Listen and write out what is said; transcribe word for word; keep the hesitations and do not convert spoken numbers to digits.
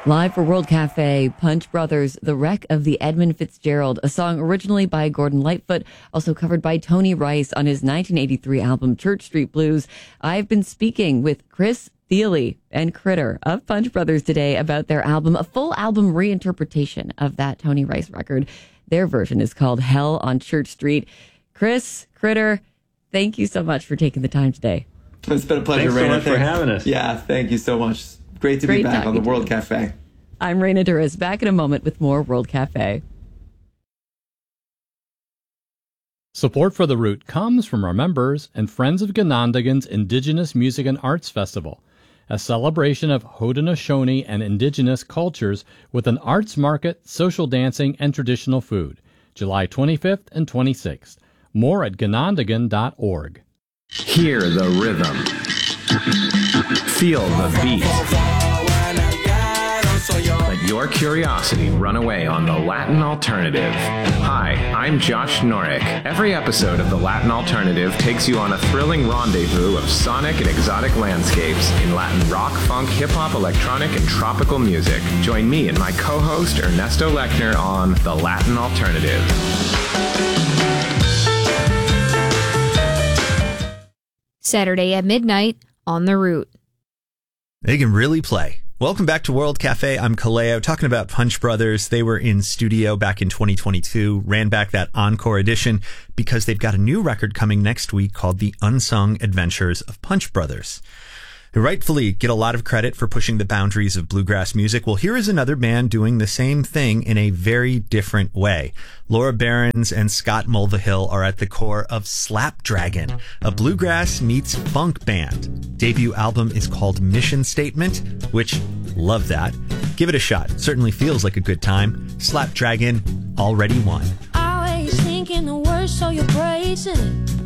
Live for World Cafe, Punch Brothers, The Wreck of the Edmund Fitzgerald, a song originally by Gordon Lightfoot, also covered by Tony Rice on his nineteen eighty-three album Church Street Blues. I've been speaking with Chris Thile and Critter of Punch Brothers today about their album, a full album reinterpretation of that Tony Rice record. Their version is called Hell on Church Street. Chris, Critter, thank you so much for taking the time today. It's been a pleasure, Thanks so Raina. much for having us. Yeah, thank you so much. Great to Great be back on the talking World to you. Cafe. I'm Raina Duras, back in a moment with more World Cafe. Support for The Root comes from our members and friends of Ganondagan's Indigenous Music and Arts Festival, a celebration of Haudenosaunee and indigenous cultures with an arts market, social dancing, and traditional food, July twenty-fifth and twenty-sixth. More at ganondagan dot org. Hear the rhythm. Feel the beat. Let your curiosity run away on the Latin Alternative. Hi, I'm Josh Norick. Every episode of the Latin Alternative takes you on a thrilling rendezvous of sonic and exotic landscapes in Latin rock, funk, hip-hop, electronic, and tropical music. Join me and my co-host Ernesto Lechner on the Latin Alternative. Saturday at midnight on The Root. They can really play. Welcome back to World Cafe. I'm Kaleo, talking about Punch Brothers. They were in studio back in twenty twenty-two, ran back that encore edition because they've got a new record coming next week called The Unsung Adventures of Punch Brothers, who rightfully get a lot of credit for pushing the boundaries of bluegrass music. Well, here is another band doing the same thing in a very different way. Laura Behrens and Scott Mulvihill are at the core of Slapdragon, a bluegrass meets funk band. Debut album is called Mission Statement, which, love that. Give it a shot. Certainly feels like a good time. Slapdragon already won. Always thinking the worst, so you brace it.